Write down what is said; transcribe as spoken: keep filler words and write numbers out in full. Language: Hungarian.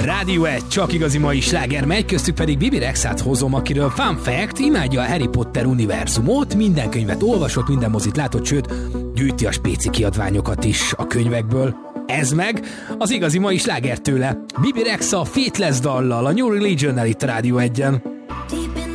Rádió egy, csak igazi mai sláger megy, köztük pedig Bibi Rexát hozom, akiről fun fact, imádja a Harry Potter univerzumot, minden könyvet olvasott, minden mozit látott, sőt, gyűjti a spéci kiadványokat is a könyvekből. Ez meg az igazi mai sláger tőle. Bibi Rexa Faithless dallal, a New Religionnel itt a Rádió egyen.